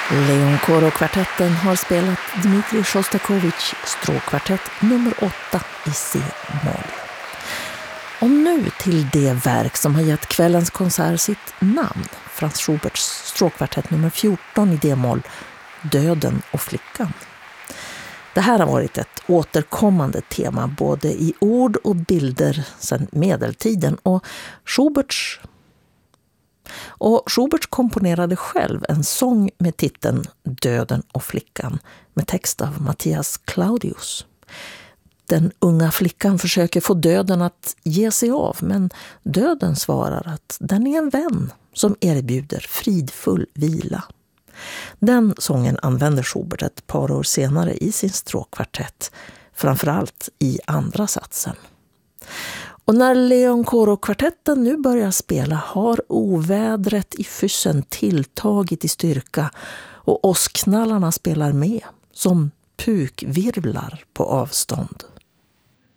Leon Koro-kvartetten har spelat Dmitrij Sjostakovitjs stråkkvartett nummer 8 i C-moll. Och nu till det verk som har gett kvällens konsert sitt namn, Franz Schuberts stråkkvartett nummer 14 i D-moll, Döden och flickan. Det här har varit ett återkommande tema både i ord och bilder sedan medeltiden, och Schubert komponerade själv en sång med titeln Döden och flickan med text av Matthias Claudius. Den unga flickan försöker få döden att ge sig av, men döden svarar att den är en vän som erbjuder fridfull vila. Den sången använder Schubert ett par år senare i sin stråkkvartett, framförallt i andra satsen. Och när Leon Koro-kvartetten nu börjar spela har ovädret i Füssen tilltagit i styrka, och åskknallarna spelar med som pukvirvlar på avstånd.